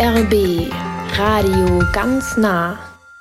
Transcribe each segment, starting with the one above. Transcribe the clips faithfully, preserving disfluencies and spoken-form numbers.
R B Radio ganz nah.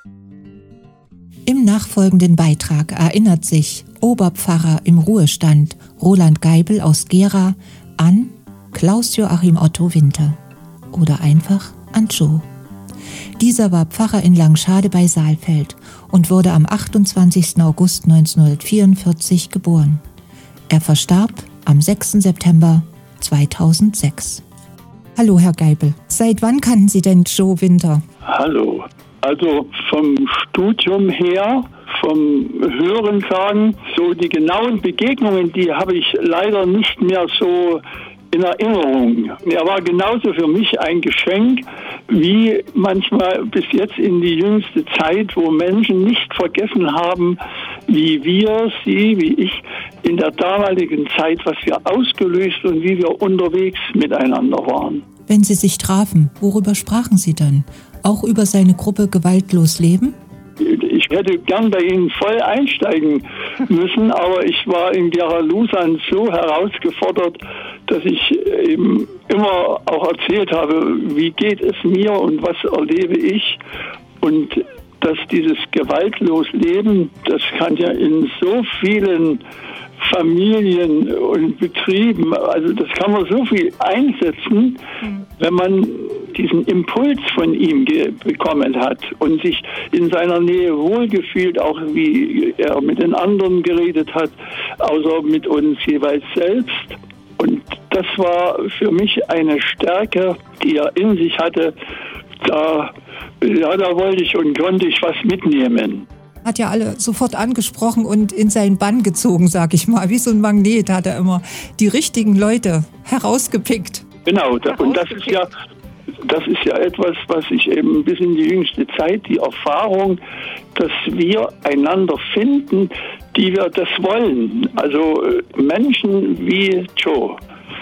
Im nachfolgenden Beitrag erinnert sich Oberpfarrer im Ruhestand Roland Geibel aus Gera an Klaus-Joachim Otto Winter oder einfach an Joe. Dieser war Pfarrer in Langschade bei Saalfeld und wurde am achtundzwanzigsten August neunzehnhundertvierundvierzig geboren. Er verstarb am sechsten September zweitausendsechs. Hallo Herr Geibel, seit wann kannten Sie denn Joe Winter? Hallo, also vom Studium her, vom Hörensagen, so die genauen Begegnungen, die habe ich leider nicht mehr so in Erinnerung. Er war genauso für mich ein Geschenk, wie manchmal bis jetzt in die jüngste Zeit, wo Menschen nicht vergessen haben, wie wir, Sie, wie ich, in der damaligen Zeit, was wir ausgelöst und wie wir unterwegs miteinander waren. Wenn Sie sich trafen, worüber sprachen Sie dann? Auch über seine Gruppe Gewaltlos Leben? Ich hätte gern bei Ihnen voll einsteigen müssen, aber ich war in Gera-Lusan so herausgefordert, dass ich eben immer auch erzählt habe, wie geht es mir und was erlebe ich. Und dass dieses gewaltlos Leben, das kann ja in so vielen Familien und Betrieben, also das kann man so viel einsetzen, wenn man diesen Impuls von ihm ge- bekommen hat und sich in seiner Nähe wohlgefühlt, auch wie er mit den anderen geredet hat, außer mit uns jeweils selbst. Und das war für mich eine Stärke, die er in sich hatte. Da, ja, da wollte ich und konnte ich was mitnehmen. Hat ja alle sofort angesprochen und in seinen Bann gezogen, sag ich mal. Wie so ein Magnet hat er immer die richtigen Leute herausgepickt. Genau, und das ist ja, das ist ja etwas, was ich eben bis in die jüngste Zeit, die Erfahrung, dass wir einander finden, die wir das wollen. Also Menschen wie Joe,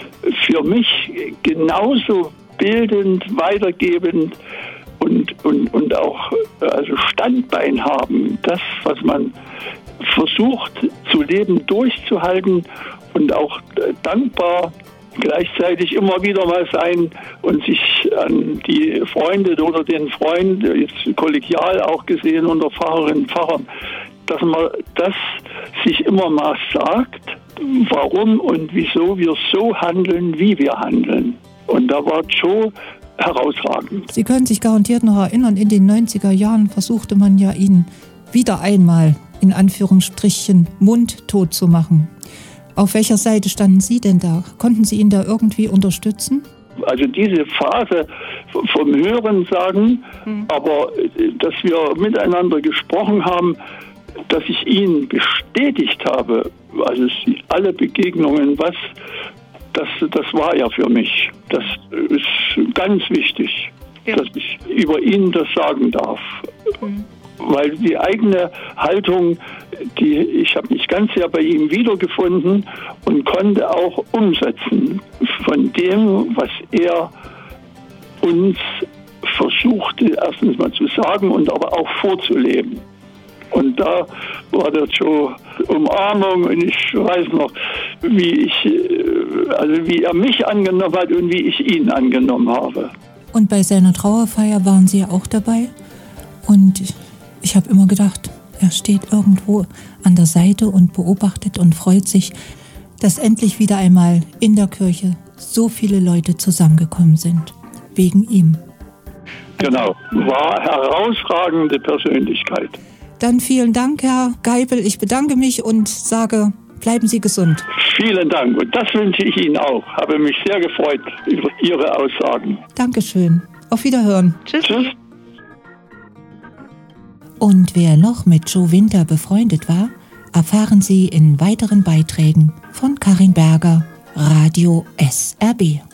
für mich genauso bildend, weitergebend und, und, und auch also Standbein haben. Das, was man versucht zu leben, durchzuhalten und auch dankbar gleichzeitig immer wieder mal sein und sich an die Freunde oder den Freund, jetzt kollegial auch gesehen unter Pfarrerinnen und Pfarrern, dass man das sich immer mal sagt, warum und wieso wir so handeln, wie wir handeln. Und da war Joe herausragend. Sie können sich garantiert noch erinnern, in den neunziger Jahren versuchte man ja ihn wieder einmal, in Anführungsstrichen, mundtot zu machen. Auf welcher Seite standen Sie denn da? Konnten Sie ihn da irgendwie unterstützen? Also diese Phase vom Hörensagen, mhm. aber dass wir miteinander gesprochen haben, dass ich ihn bestätigt habe, also alle Begegnungen, was, das, das war ja für mich. Das ist ganz wichtig, ja. Dass ich über ihn das sagen darf. Mhm. Weil die eigene Haltung, die ich habe mich ganz sehr bei ihm wiedergefunden und konnte auch umsetzen von dem, was er uns versuchte, erstens mal zu sagen und aber auch vorzuleben. Und da war das so Umarmung und ich weiß noch, wie ich, also wie er mich angenommen hat und wie ich ihn angenommen habe. Und bei seiner Trauerfeier waren Sie ja auch dabei und ich habe immer gedacht, er steht irgendwo an der Seite und beobachtet und freut sich, dass endlich wieder einmal in der Kirche so viele Leute zusammengekommen sind, wegen ihm. Genau, war herausragende Persönlichkeit. Dann vielen Dank, Herr Geibel. Ich bedanke mich und sage, bleiben Sie gesund. Vielen Dank und das wünsche ich Ihnen auch. Habe mich sehr gefreut über Ihre Aussagen. Dankeschön. Auf Wiederhören. Tschüss. Tschüss. Und wer noch mit Joe Winter befreundet war, erfahren Sie in weiteren Beiträgen von Karin Berger, Radio S R B.